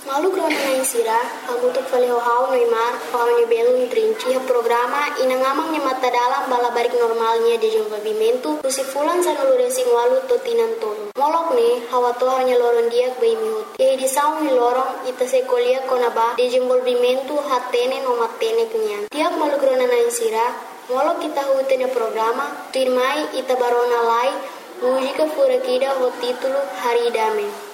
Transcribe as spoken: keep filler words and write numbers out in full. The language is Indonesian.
Malu grona na insira, hamutuk fale hau Neymar, hau ni belum trinci ha programa inangamang ni mata dalam bala barik normalnya de desenvolvimento, usi fulan sa nulure sing walu totinan tolo. Molok ne, hawa to hanya loron diak bai mihut. Ye di saung ni lorong ita se kolia konaba de desenvolvimento hatene no matene kunyan. Tiak malu grona na insira, molok kita hutene programa, tuirmai ita barona lai, música fura kida ho título Haridame.